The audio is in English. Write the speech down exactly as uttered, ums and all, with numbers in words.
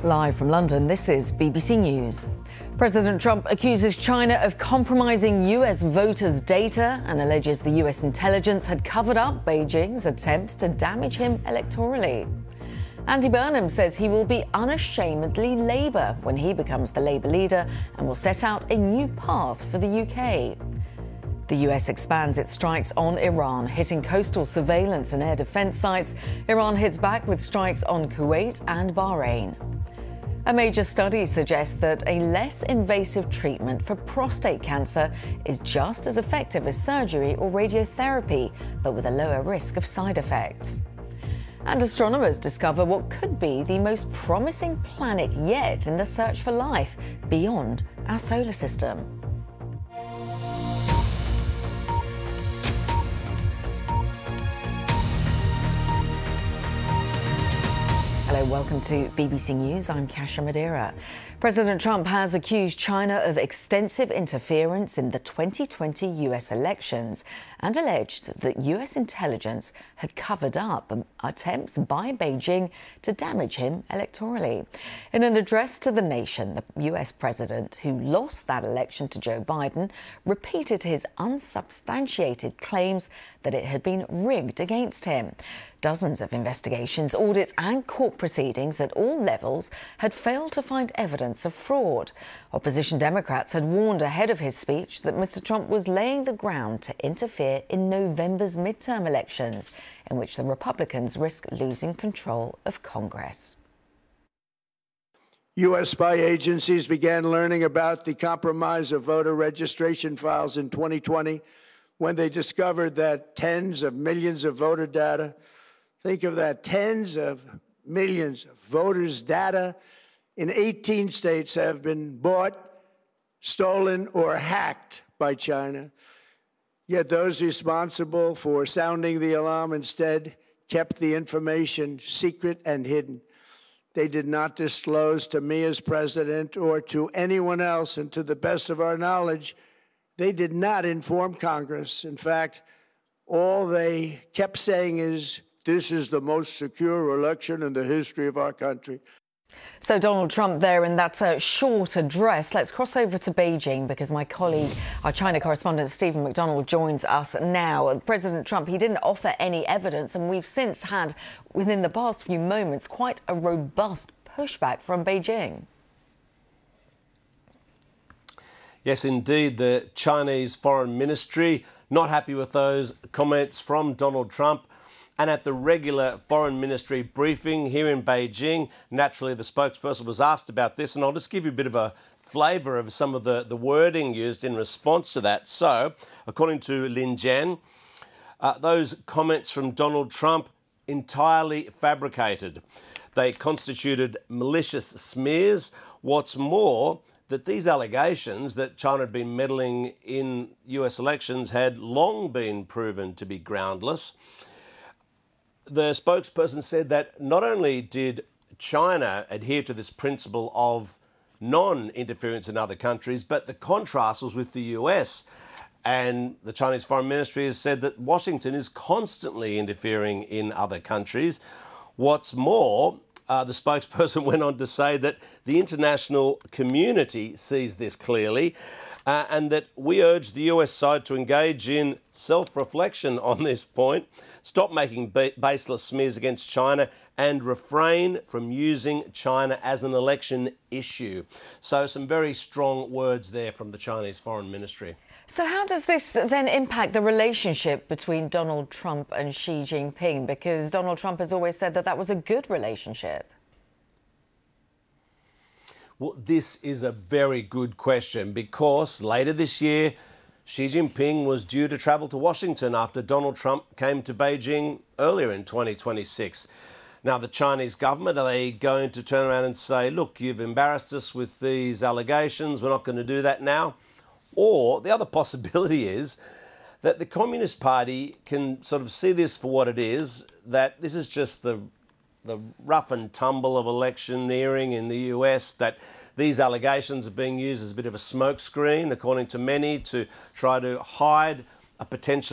Live from London, this is B B C News. President Trump accuses China of compromising U S voters' data and alleges the U S intelligence had covered up Beijing's attempts to damage him electorally. Andy Burnham says he will be unashamedly Labour when he becomes the Labour leader and will set out a new path for the U K. The U S expands its strikes on Iran, hitting coastal surveillance and air defence sites. Iran hits back with strikes on Kuwait and Bahrain. A major study suggests that a less invasive treatment for prostate cancer is just as effective as surgery or radiotherapy, but with a lower risk of side effects. And astronomers discover what could be the most promising planet yet in the search for life beyond our solar system. Hello, welcome to B B C News. I'm Kasia Madeira. President Trump has accused China of extensive interference in the twenty twenty U S elections and alleged that U S intelligence had covered up attempts by Beijing to damage him electorally. In an address to the nation, the U S president, who lost that election to Joe Biden, repeated his unsubstantiated claims that it had been rigged against him. Dozens of investigations, audits and court proceedings at all levels had failed to find evidence of fraud. Opposition Democrats had warned ahead of his speech that Mister Trump was laying the ground to interfere in November's midterm elections, in which the Republicans risk losing control of Congress. U S spy agencies began learning about the compromise of voter registration files in twenty twenty when they discovered that tens of millions of voter data, think of that, tens of millions of voters' data in eighteen states have been bought, stolen, or hacked by China. Yet those responsible for sounding the alarm instead kept the information secret and hidden. They did not disclose to me as president or to anyone else, and to the best of our knowledge, they did not inform Congress. In fact, all they kept saying is, this is the most secure election in the history of our country. So Donald Trump there in that uh, short address. Let's cross over to Beijing because my colleague, our China correspondent Stephen McDonald, joins us now. President Trump, he didn't offer any evidence, and we've since had, within the past few moments, quite a robust pushback from Beijing. Yes, indeed. The Chinese Foreign Ministry not happy with those comments from Donald Trump. And at the regular Foreign Ministry briefing here in Beijing, naturally the spokesperson was asked about this, and I'll just give you a bit of a flavour of some of the, the wording used in response to that. So, according to Lin Jian, uh, those comments from Donald Trump entirely fabricated. They constituted malicious smears. What's more, that these allegations that China had been meddling in U S elections had long been proven to be groundless. The spokesperson said that not only did China adhere to this principle of non-interference in other countries, but the contrast was with the U S. And the Chinese Foreign Ministry has said that Washington is constantly interfering in other countries. What's more, uh, the spokesperson went on to say that the international community sees this clearly, Uh, and that we urge the U S side to engage in self-reflection on this point, stop making ba baseless smears against China, and refrain from using China as an election issue. So some very strong words there from the Chinese Foreign Ministry. So how does this then impact the relationship between Donald Trump and Xi Jinping? Because Donald Trump has always said that that was a good relationship. Well, this is a very good question because later this year, Xi Jinping was due to travel to Washington after Donald Trump came to Beijing earlier in twenty twenty-six. Now, the Chinese government, are they going to turn around and say, look, you've embarrassed us with these allegations, we're not going to do that now? Or the other possibility is that the Communist Party can sort of see this for what it is, that this is just the the rough and tumble of electioneering in the U S, that these allegations are being used as a bit of a smokescreen, according to many, to try to hide a potential